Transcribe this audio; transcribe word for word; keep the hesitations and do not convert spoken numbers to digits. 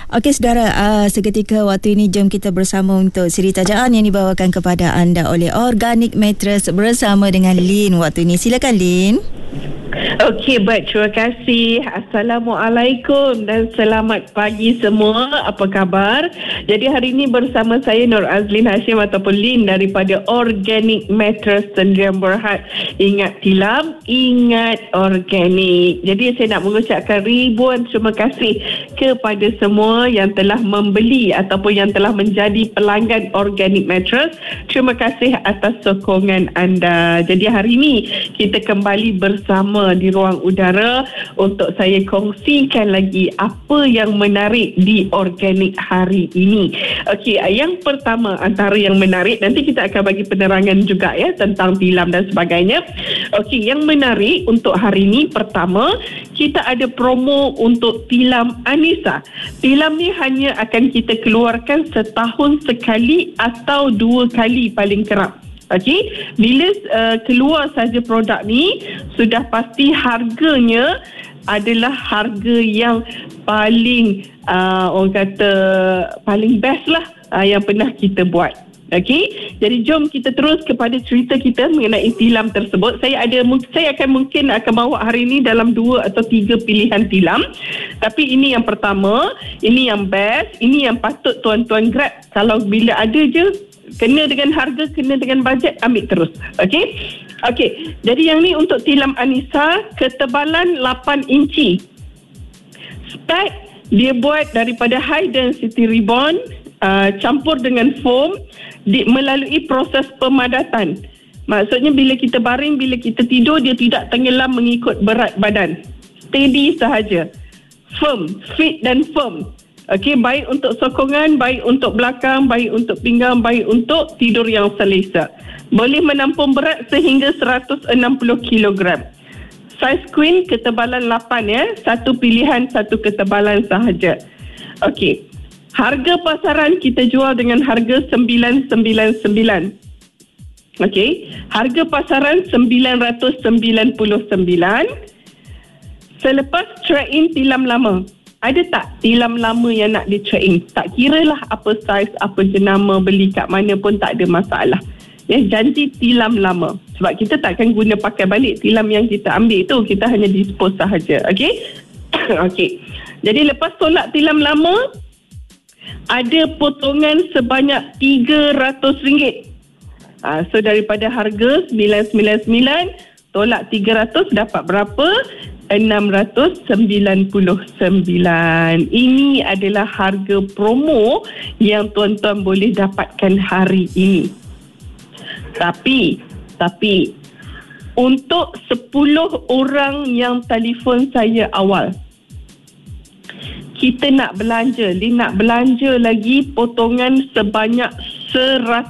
Okey saudara, uh, seketika waktu ini jom kita bersama untuk siri tajaan yang dibawakan kepada anda oleh Organic Mattress bersama dengan Lin waktu ini. Silakan Lin. Okey, baik, terima kasih. Assalamualaikum dan selamat pagi semua. Apa khabar? Jadi hari ini bersama saya Nur Azlin Hashim ataupun Lin daripada Organic Mattress Sdn Bhd. Ingat tilam, ingat organik. Jadi saya nak mengucapkan ribuan terima kasih kepada semua yang telah membeli ataupun yang telah menjadi pelanggan Organic Mattress. Terima kasih atas sokongan anda. Jadi hari ini kita kembali bersama di ruang udara untuk saya kongsikan lagi apa yang menarik di organik hari ini. Okey, yang pertama antara yang menarik, nanti kita akan bagi penerangan juga ya tentang tilam dan sebagainya. Okey, yang menarik untuk hari ini, pertama, kita ada promo untuk tilam Anisa. Tilam ni hanya akan kita keluarkan setahun sekali atau dua kali paling kerap. Okey, bila uh, keluar saja produk ni, sudah pasti harganya adalah harga yang paling uh, orang kata paling best lah uh, yang pernah kita buat. Okey, jadi jom kita terus kepada cerita kita mengenai tilam tersebut. Saya ada saya akan mungkin akan bawa hari ini dalam dua atau tiga pilihan tilam. Tapi ini yang pertama, ini yang best, ini yang patut tuan-tuan grab. Kalau bila ada je kena dengan harga, kena dengan bajet, ambil terus. Okey. Okey. Jadi yang ni untuk tilam Anisa, ketebalan lapan inci. Spek dia buat daripada high density ribbon, uh, campur dengan foam di, melalui proses pemadatan. Maksudnya bila kita baring, bila kita tidur, dia tidak tenggelam mengikut berat badan. Steady sahaja. Firm, fit dan firm. Okey, baik untuk sokongan, baik untuk belakang, baik untuk pinggang, baik untuk tidur yang selesa. Boleh menampung berat sehingga seratus enam puluh kilogram. Saiz queen, ketebalan lapan ya. Satu pilihan, satu ketebalan sahaja. Okey. Harga pasaran kita jual dengan harga sembilan sembilan sembilan. Okey. Harga pasaran sembilan ratus sembilan puluh sembilan. Selepas trade-in tilam lama. Ada tak tilam lama yang nak di-trade-in? Tak kira lah apa saiz, apa jenama, beli kat mana pun tak ada masalah. Ya, janji tilam lama. Sebab kita takkan guna pakai balik tilam yang kita ambil tu. Kita hanya dispose sahaja. Okey? Okey. Jadi lepas tolak tilam lama, ada potongan sebanyak tiga ratus ringgit. Ha, so daripada harga sembilan sembilan sembilan, tolak tiga ratus dapat berapa? enam ratus sembilan puluh sembilan. Ini adalah harga promo yang tuan-tuan boleh dapatkan hari ini. Tapi, tapi untuk sepuluh orang yang telefon saya awal, kita nak belanja, dia nak belanja lagi potongan sebanyak seratus